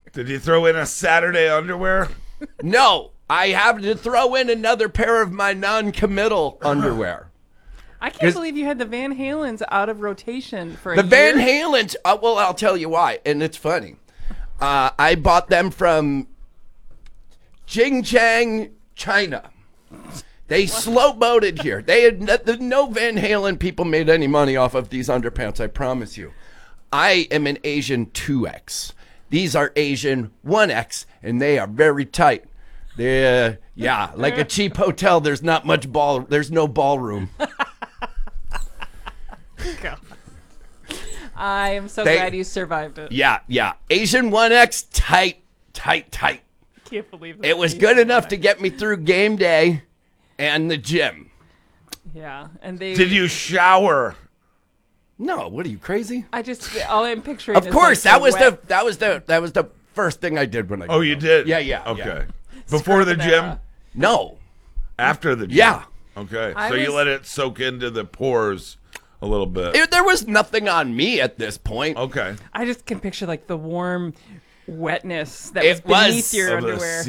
Did you throw in a Saturday underwear? No, I have to throw in another pair of my non-committal underwear. I can't believe you had the Van Halens out of rotation for a The year. Van Halens, well, I'll tell you why, and it's funny. I bought them from Xinjiang, China. They slow-boated here. They had no Van Halen people made any money off of these underpants, I promise you. I am an Asian 2X. These are Asian 1X, and they are very tight. They're, like a cheap hotel, there's not much there's no ballroom. I am so glad you survived it. Yeah. Asian 1X, tight. Can't believe that. It was good enough to get me through game day and the gym. Yeah, and they. Did you shower? No, what are you, crazy? All I'm picturing. Of is course, like that was the first thing I did when I. Oh, you did? Yeah. Okay. Yeah. Before the gym? No. After the gym? Yeah. Okay. So you let it soak into the pores a little bit. There was nothing on me at this point. Okay. I just can picture like the warm wetness that was beneath your of the underwear.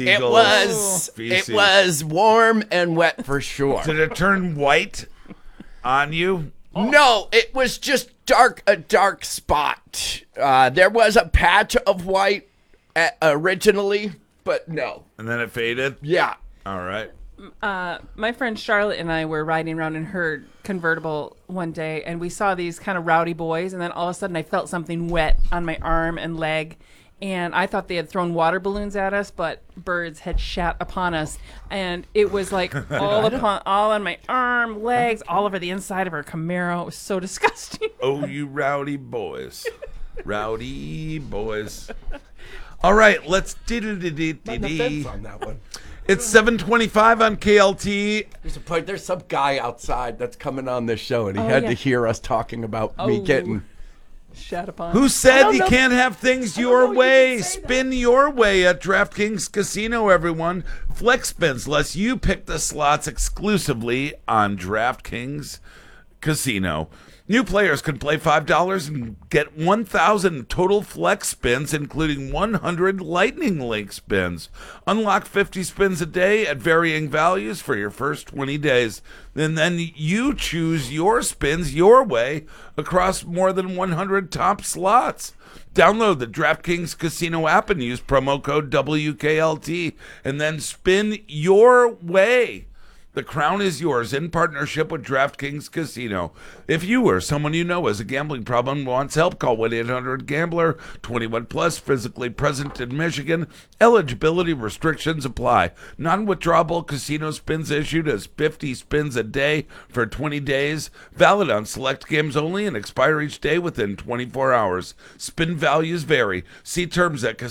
It was warm and wet for sure. Did it turn white on you? No, it was just a dark spot. There was a patch of white originally, but no. And then it faded? Yeah. All right. My friend Charlotte and I were riding around in her convertible one day, and we saw these kind of rowdy boys, and then all of a sudden I felt something wet on my arm and leg, and I thought they had thrown water balloons at us, but birds had shat upon us, and it was like all on my arm, legs, all over the inside of her Camaro. It was so disgusting. Oh, you rowdy boys. Rowdy boys. All right, let's on that one. It's 7:25 on KLT. There's some guy outside that's coming on this show, and he had to hear us talking about me getting shat upon. Who said you can't have things your way? Spin your way at DraftKings Casino, everyone. Flex spins lets you pick the slots exclusively on DraftKings Casino. New players can play $5 and get 1,000 total flex spins, including 100 Lightning Link spins. Unlock 50 spins a day at varying values for your first 20 days. And then you choose your spins your way across more than 100 top slots. Download the DraftKings Casino app and use promo code WKLT and then spin your way. The crown is yours in partnership with DraftKings Casino. If you or someone you know has a gambling problem and wants help, call 1-800-GAMBLER. 21 plus, physically present in Michigan. Eligibility restrictions apply. Non-withdrawable casino spins issued as 50 spins a day for 20 days. Valid on select games only and expire each day within 24 hours. Spin values vary. See terms at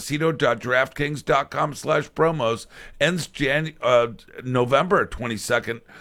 casino.draftkings.com/promos. Ends November 22nd.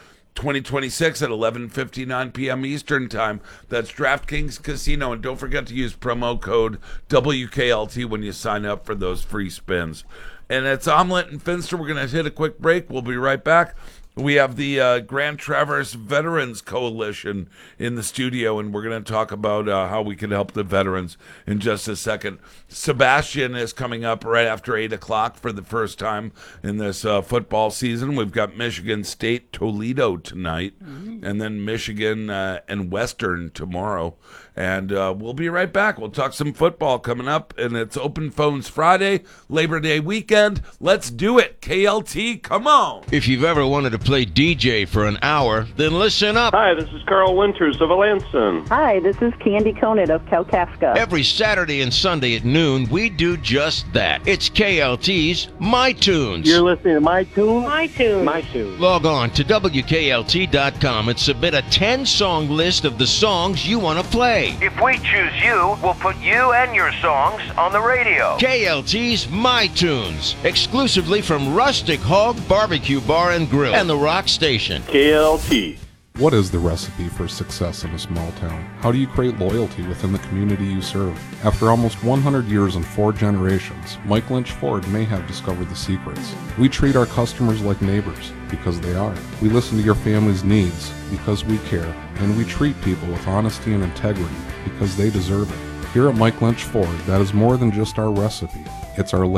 2026 at 11:59 p.m. Eastern Time. That's DraftKings Casino. And don't forget to use promo code WKLT when you sign up for those free spins. And it's Omelet and Finster. We're going to hit a quick break. We'll be right back. We have the Grand Traverse Veterans Coalition in the studio, and we're going to talk about how we can help the veterans in just a second. Sebastian is coming up right after 8 o'clock for the first time in this football season. We've got Michigan State Toledo tonight, and then Michigan and Western tomorrow. And we'll be right back. We'll talk some football coming up, and it's Open Phones Friday, Labor Day weekend. Let's do it. KLT, come on. If you've ever wanted to play DJ for an hour, then listen up. Hi, this is Carl Winters of Alanson. Hi, this is Candy Conant of Kalkaska. Every Saturday and Sunday at noon, we do just that. It's KLT's My Tunes. You're listening to My Tunes? My Tunes. My Tunes. Log on to WKLT.com and submit a 10-song list of the songs you want to play. If we choose you, we'll put you and your songs on the radio. KLT's My Tunes, exclusively from Rustic Hog Barbecue Bar and Grill and the Rock Station. KLT. What is the recipe for success in a small town? How do you create loyalty within the community you serve? After almost 100 years and 4 generations, Mike Lynch Ford may have discovered the secrets. We treat our customers like neighbors, because they are. We listen to your family's needs, because we care. And we treat people with honesty and integrity, because they deserve it. Here at Mike Lynch Ford, that is more than just our recipe. It's our